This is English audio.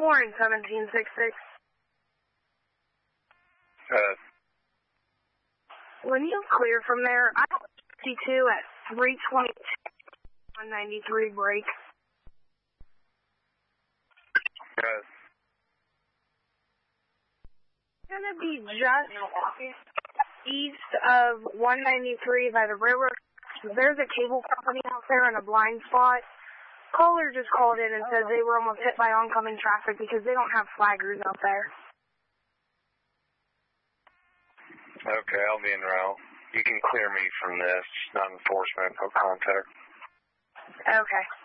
4 and 1766. When you clear from there, I don't 52 at 322, 193 break. Yes. It's going to be just east of 193 by the railroad. There's a cable company out there in a blind spot. Caller just called in and said they were almost hit by oncoming traffic because they don't have flaggers out there. Okay, I'll be en route. You can clear me from this. Non-enforcement, no contact. Okay.